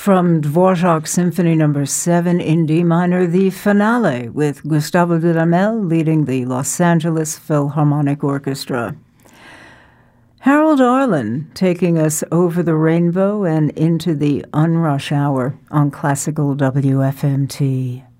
From Dvorak Symphony No. 7 in D minor, the finale, with Gustavo Dudamel leading the Los Angeles Philharmonic Orchestra. Harold Arlen taking us over the rainbow and into the unrush hour on Classical WFMT.